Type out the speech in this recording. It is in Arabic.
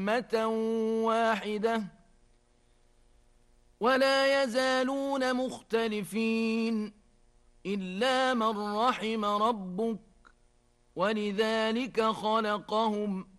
أمة واحدة ولا يزالون مختلفين إلا من رحم ربك ولذلك خلقهم